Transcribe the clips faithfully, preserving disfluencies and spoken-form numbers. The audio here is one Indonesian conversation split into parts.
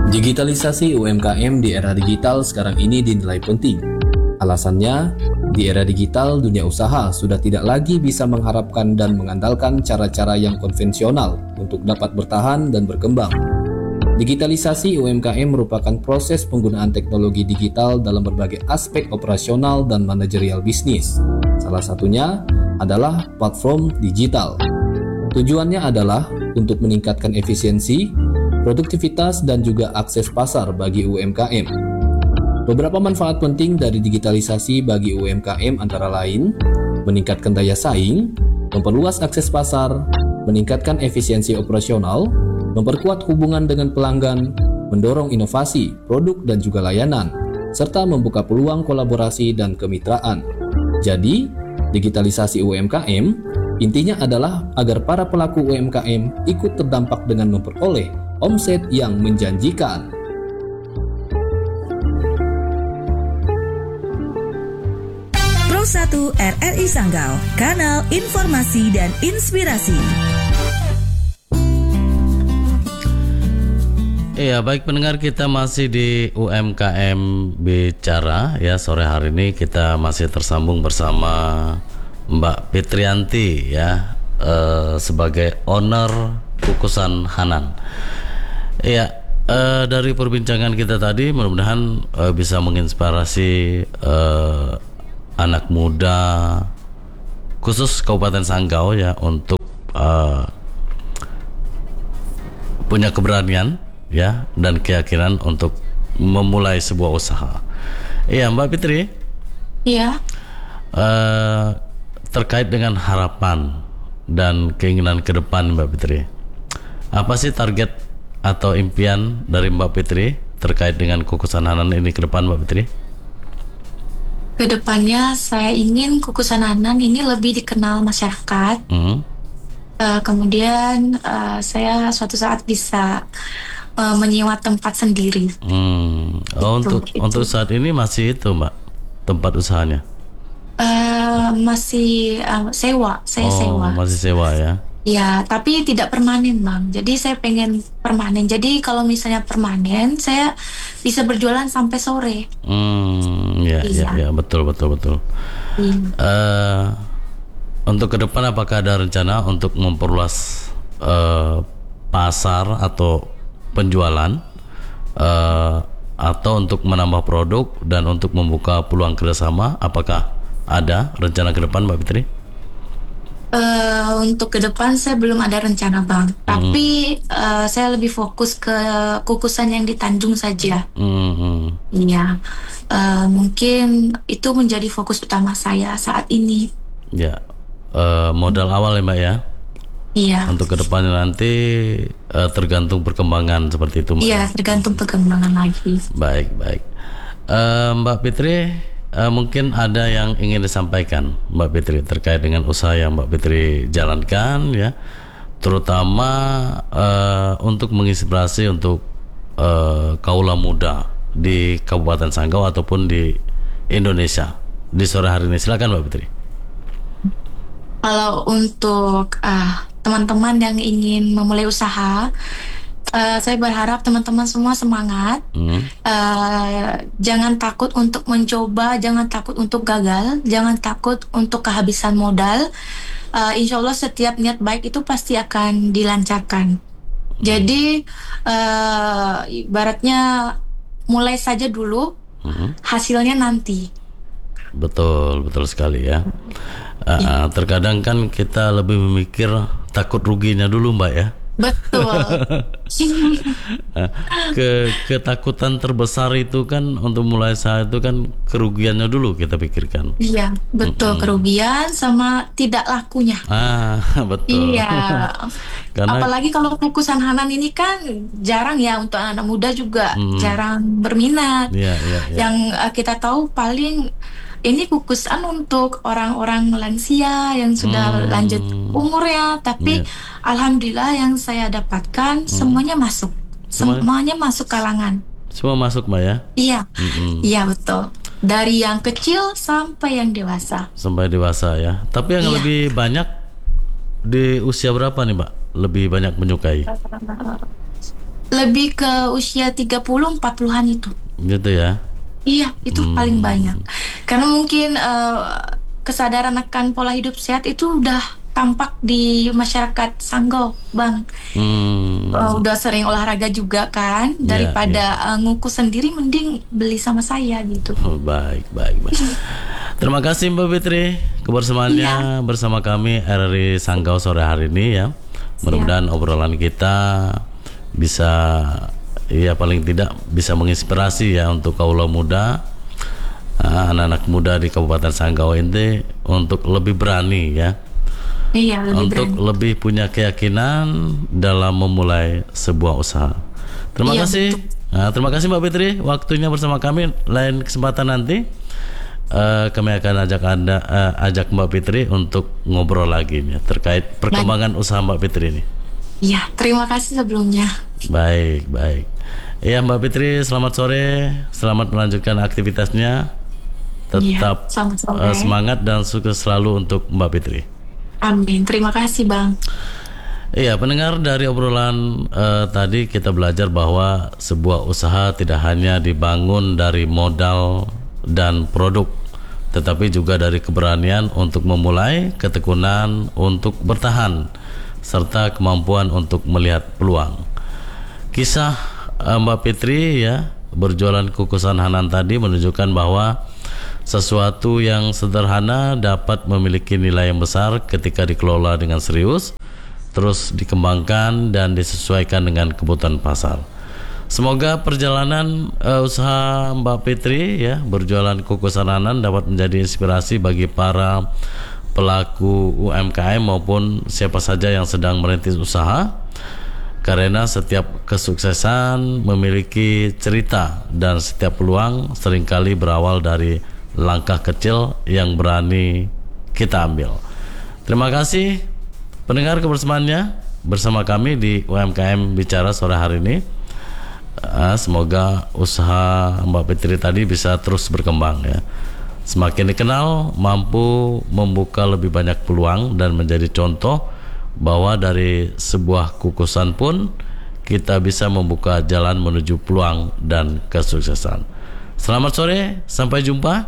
Digitalisasi U M K M di era digital sekarang ini dinilai penting. Alasannya, di era digital dunia usaha sudah tidak lagi bisa mengharapkan dan mengandalkan cara-cara yang konvensional untuk dapat bertahan dan berkembang. Digitalisasi U M K M merupakan proses penggunaan teknologi digital dalam berbagai aspek operasional dan manajerial bisnis. Salah satunya adalah platform digital. Tujuannya adalah untuk meningkatkan efisiensi, produktivitas, dan juga akses pasar bagi U M K M. Beberapa manfaat penting dari digitalisasi bagi U M K M antara lain meningkatkan daya saing, memperluas akses pasar, meningkatkan efisiensi operasional, memperkuat hubungan dengan pelanggan, mendorong inovasi, produk dan juga layanan, serta membuka peluang kolaborasi dan kemitraan. Jadi, digitalisasi U M K M intinya adalah agar para pelaku U M K M ikut terdampak dengan memperoleh omset yang menjanjikan. Pro satu R R I Sanggau, kanal informasi dan inspirasi. Iya, baik pendengar, kita masih di U M K M Bicara ya. Sore hari ini kita masih tersambung bersama Mbak Fitrianti ya, eh, sebagai owner Kukusan Hanan. Iya, eh, dari perbincangan kita tadi mudah-mudahan eh, bisa menginspirasi eh, anak muda khusus Kabupaten Sanggau ya untuk eh, punya keberanian ya dan keyakinan untuk memulai sebuah usaha. Iya, Mbak Fitri. Iya. Uh, terkait dengan harapan dan keinginan ke depan, Mbak Fitri, apa sih target atau impian dari Mbak Fitri terkait dengan Kukusan Hanan ini ke depan, Mbak Fitri? Kedepannya saya ingin Kukusan Hanan ini lebih dikenal masyarakat. Hmm. Uh, kemudian uh, saya suatu saat bisa Uh, menyewa tempat sendiri. Hmm. Oh, Itu, untuk itu. untuk saat ini masih itu, Mbak, tempat usahanya? Uh, masih uh, sewa, saya oh, sewa. masih sewa ya? Ya, tapi tidak permanen, Bang. Jadi saya pengen permanen. Jadi kalau misalnya permanen, saya bisa berjualan sampai sore. Hmm, ya, Iya. ya, ya, betul, betul, betul. Iya. Uh, untuk ke depan apakah ada rencana untuk memperluas uh, pasar atau penjualan uh, atau untuk menambah produk dan untuk membuka peluang kerjasama? Apakah ada rencana ke depan, Mbak Fitri? Uh, untuk ke depan saya belum ada rencana, Bang. Hmm. Tapi uh, saya lebih fokus ke kukusan yang di Tanjung saja. Hmm. Iya, uh, mungkin itu menjadi fokus utama saya saat ini. Ya, uh, modal awal ya, Mbak ya. Iya. Untuk kedepannya nanti uh, tergantung perkembangan seperti itu, Mbak. Iya, tergantung perkembangan lagi. Baik, baik. Uh, Mbak Fitri, uh, mungkin ada yang ingin disampaikan, Mbak Fitri, terkait dengan usaha yang Mbak Fitri jalankan, ya, terutama uh, untuk menginspirasi untuk uh, kaula muda di Kabupaten Sanggau ataupun di Indonesia di sore hari ini. Silakan, Mbak Fitri. Kalau untuk uh, teman-teman yang ingin memulai usaha, uh, saya berharap teman-teman semua semangat. Hmm. Uh, jangan takut untuk mencoba, jangan takut untuk gagal, jangan takut untuk kehabisan modal. Uh, insya Allah setiap niat baik itu pasti akan dilancarkan. Hmm. Jadi uh, ibaratnya mulai saja dulu, hmm. hasilnya nanti. Betul, betul sekali ya. Uh, ya. Terkadang kan kita lebih memikir takut ruginya dulu, Mbak ya. Betul. Ke ketakutan terbesar itu kan untuk mulai usaha itu kan kerugiannya dulu kita pikirkan. Iya, betul. Mm-hmm. Kerugian sama tidak lakunya. Ah, betul. Iya. Karena, apalagi kalau Kukusan Hanan ini kan jarang ya untuk anak muda juga mm, jarang berminat. Iya, iya, iya. Yang uh, kita tahu paling ini kukusan untuk orang-orang lansia yang sudah hmm. lanjut umurnya, tapi yeah. alhamdulillah yang saya dapatkan hmm. semuanya masuk, Semua, semuanya masuk kalangan. Semua masuk, Mbak ya? Iya, hmm. iya betul. Dari yang kecil sampai yang dewasa. Sampai dewasa ya. Tapi yang iya. lebih banyak di usia berapa nih, Mbak? Lebih banyak menyukai? lebih ke usia tiga puluh empat puluhan itu. Gitu ya. Iya, itu Hmm. paling banyak. Karena mungkin eh, kesadaran akan pola hidup sehat itu udah tampak di masyarakat Sanggau, Bang. Hmm. Eh, udah sering olahraga juga kan, Iya, daripada eh, ngukus sendiri mending beli sama saya gitu. Oh, baik, baik, baik. Terima kasih Mbak Fitri kebersamaannya bersama kami R R I Sanggau sore hari ini ya. Mudah-mudahan obrolan kita bisa, ya paling tidak bisa menginspirasi ya untuk kaula muda, ah, anak-anak muda di Kabupaten Sanggau ini untuk lebih berani ya, Iya, lebih untuk berani. lebih punya keyakinan dalam memulai sebuah usaha. Terima Iya, kasih. Nah, terima kasih Mbak Fitri waktunya bersama kami. Lain kesempatan nanti eh, kami akan ajak Anda eh, ajak Mbak Fitri untuk ngobrol lagi nih terkait perkembangan usaha Mbak Fitri ini. Iya, terima kasih sebelumnya. Baik, baik. Iya Mbak Fitri, selamat sore, selamat melanjutkan aktivitasnya. Tetap Iya, selamat sore. eh, semangat dan sukses selalu untuk Mbak Fitri. Amin. Terima kasih, Bang. Iya, pendengar, dari obrolan eh, tadi kita belajar bahwa sebuah usaha tidak hanya dibangun dari modal dan produk, tetapi juga dari keberanian untuk memulai, ketekunan untuk bertahan, serta kemampuan untuk melihat peluang. Kisah eh, Mbak Fitri ya, berjualan kukusan Hanan tadi menunjukkan bahwa sesuatu yang sederhana dapat memiliki nilai yang besar ketika dikelola dengan serius, terus dikembangkan dan disesuaikan dengan kebutuhan pasar. Semoga perjalanan uh, usaha Mbak Fitri ya, berjualan kukusan Hanan dapat menjadi inspirasi bagi para pelaku U M K M maupun siapa saja yang sedang merintis usaha, karena setiap kesuksesan memiliki cerita dan setiap peluang seringkali berawal dari langkah kecil yang berani kita ambil. Terima kasih pendengar kebersamaannya bersama kami di U M K M Bicara sore hari ini. Uh, semoga usaha Mbak Fitri tadi bisa terus berkembang ya. Semakin dikenal, mampu membuka lebih banyak peluang dan menjadi contoh bahwa dari sebuah kukusan pun kita bisa membuka jalan menuju peluang dan kesuksesan. Selamat sore, sampai jumpa.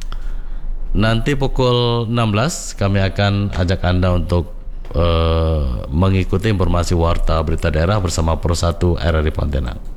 Nanti pukul enam belas kami akan ajak Anda untuk uh, mengikuti informasi warta berita daerah bersama Pro satu R R I Pontianak.